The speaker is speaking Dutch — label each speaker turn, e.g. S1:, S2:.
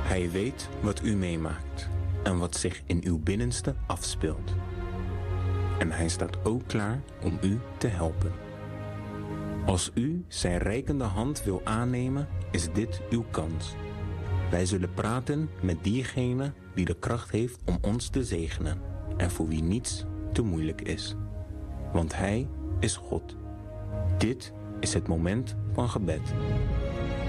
S1: Hij weet wat u meemaakt en wat zich in uw binnenste afspeelt. En hij staat ook klaar om u te helpen. Als u zijn reikende hand wil aannemen, is dit uw kans. Wij zullen praten met diegene die de kracht heeft om ons te zegenen en voor wie niets te moeilijk is. Want hij is God. Dit is het moment van gebed.